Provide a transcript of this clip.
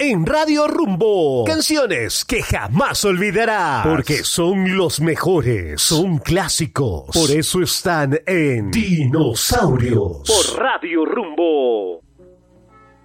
en Radio Rumbo. Canciones que jamás olvidarás, porque son los mejores, son clásicos. Por eso están en Dinosaurios, por Radio Rumbo.